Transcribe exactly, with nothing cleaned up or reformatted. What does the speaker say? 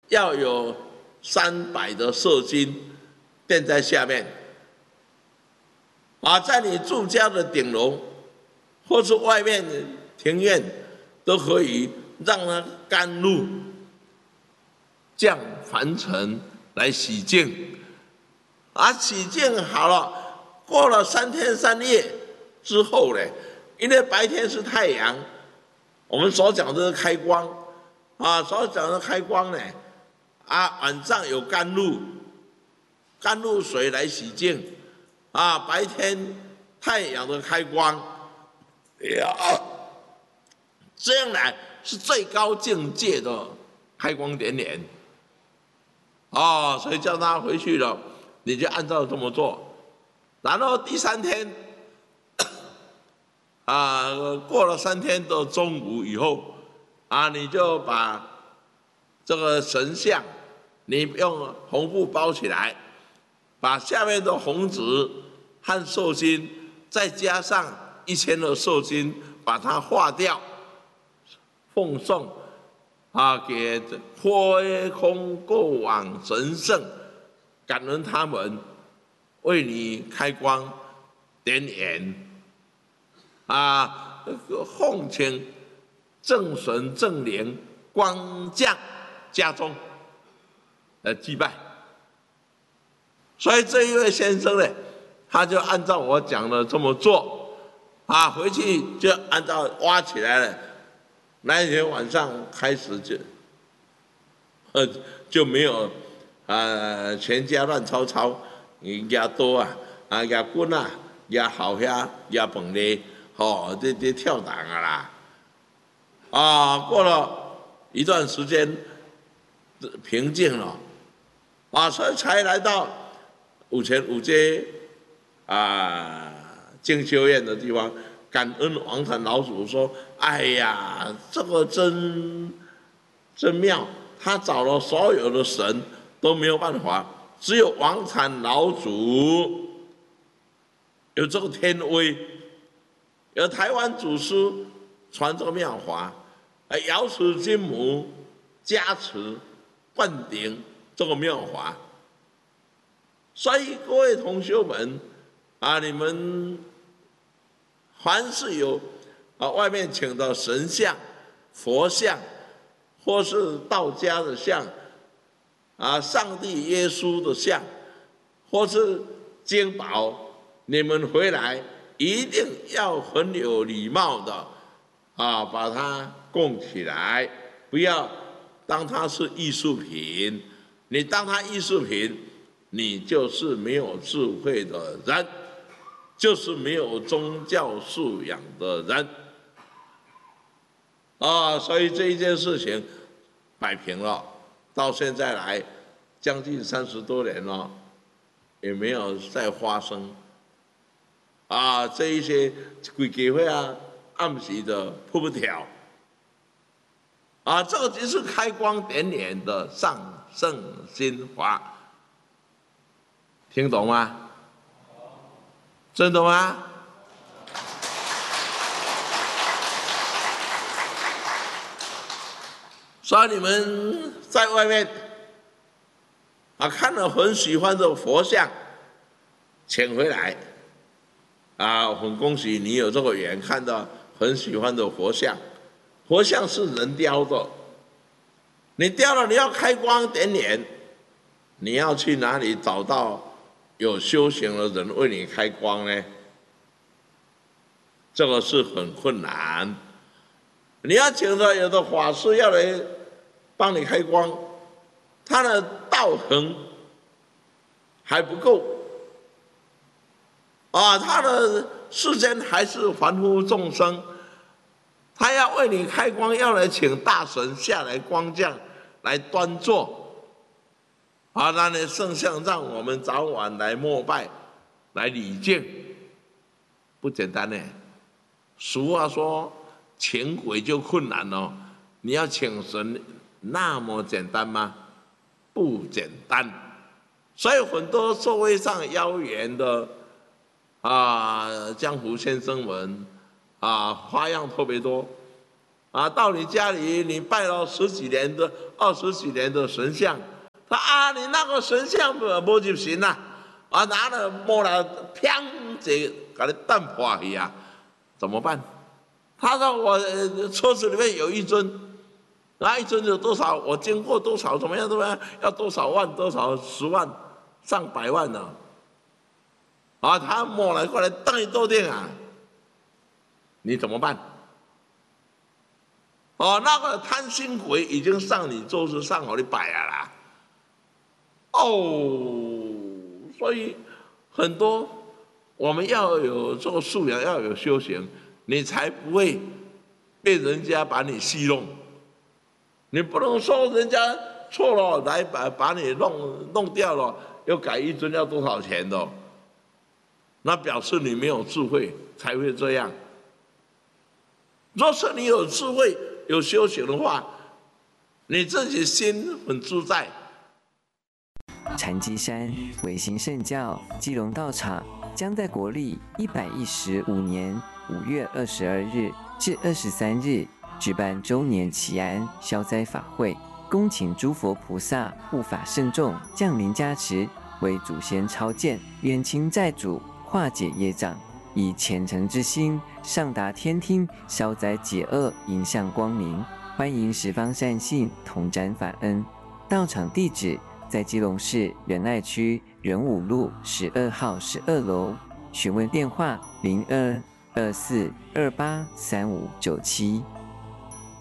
要有三百的射金垫在下面，啊，在你住家的顶楼或是外面庭院都可以让它甘露降凡尘来洗净，啊，洗净好了，过了三天三夜之后呢，因为白天是太阳，我们所讲的是开光，啊，所讲的开光呢，啊，晚上有甘露，甘露水来洗净，啊，白天太阳的开光，呀，这样来是最高境界的开光点点。哦，所以叫他回去了，你就按照这么做。然后第三天，啊，过了三天的中午以后，啊，你就把这个神像，你用红布包起来，把下面的红纸和寿金，再加上一千的寿金，把它化掉，奉送。啊，给灰空过往神圣，感恩他们为你开光点眼，啊，奉请正神正灵光降家中，来祭拜。所以这一位先生呢，他就按照我讲的这么做，啊，回去就按照挖起来了。那一天晚上开始就，呃，就没有，呃，全家乱吵吵，牙多啊，啊牙棍啊，牙好呀，牙崩嘞，哦，这这跳档啊啦，啊，过了一段时间平静了，啊，所以才来到五前五街啊静修院的地方。感恩王禅老祖说：“哎呀，这个真真妙！他找了所有的神都没有办法，只有王禅老祖有这个天威，有台湾祖师传这个妙法，哎，瑶池金母加持灌顶这个妙法。所以各位同学们啊，你们。”凡是有啊外面请的神像、佛像，或是道家的像，啊上帝耶稣的像，或是经宝，你们回来一定要很有礼貌的啊把它供起来，不要当它是艺术品。你当它艺术品，你就是没有智慧的人。就是没有宗教素养的人，啊，所以这一件事情摆平了，到现在来将近三十多年了，也没有再发生，啊，这一些规矩会啊，暗时的扑不条，啊，这个就是开光点眼的上圣心法，听懂吗？真的吗？所以你们在外面啊看了很喜欢的佛像，请回来啊，很恭喜你有这个缘看到很喜欢的佛像。佛像是人雕的，你雕了你要开光点眼，你要去哪里找到有修行的人为你开光呢？这个是很困难。你要请的有的法师要来帮你开光，他的道行还不够啊，他的世间还是凡夫众生，他要为你开光，要来请大神下来光降来端坐。啊，那呢圣像让我们早晚来膜拜，来礼敬，不简单呢。俗话说，请鬼就困难哦，你要请神那么简单吗？不简单。所以很多社会上妖言的啊江湖先生们啊花样特别多啊，到你家里你拜了十几年的、二十几年的神像，他啊，你那个神像不不入神呐，啊，拿了摸了，砰，这给你弹破去啊，怎么办？他说我车子里面有一尊，那一尊有多少？我经过多少？怎么样？怎么样？要多少万？多少十万？上百万呢？啊，他摸来过来当一斗电啊，你怎么办？哦，那个贪心鬼已经上你桌子上我的摆了啦。哦，所以很多我们要有做素养，要有修行，你才不会被人家把你戏弄。你不能说人家错了来把把你弄弄掉了，又改一尊要多少钱的？那表示你没有智慧才会这样。若是你有智慧、有修行的话，你自己心很自在。 禅机山维新圣教基隆道场将在国历一百一十五年五月二十二日至二十三日举办周年祈安消灾法会，恭请诸佛菩萨护法圣众降临加持，为祖先超荐，冤亲债主化解业障，以虔诚之心上达天听，消灾解厄，迎向光明。欢迎十方善信同沾法恩。道场地址在基隆市仁爱区仁武路十二号十二楼，询问电话零二二四二八三五九七。